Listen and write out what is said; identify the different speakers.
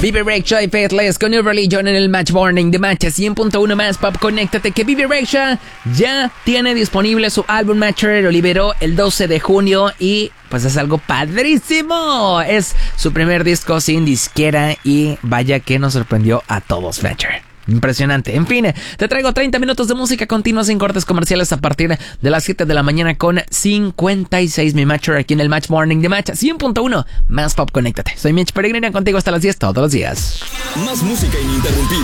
Speaker 1: Bibi Rexha y Faithless con New Religion en el Match Morning de Match 100.1 más Pop. Conéctate que Bibi Rexha ya tiene disponible su álbum Matcher, lo liberó el 12 de junio y pues es algo padrísimo. Es su primer disco sin disquera y vaya que nos sorprendió a todos, Matcher. Impresionante. En fin, te traigo 30 minutos de música continua sin cortes comerciales a partir de las 7 de la mañana con 56 mi Matcher aquí en el Match Morning de Match 100.1 más Pop. Conéctate. Soy Mitch Peregrina contigo hasta las 10 todos los días.
Speaker 2: Más música ininterrumpida.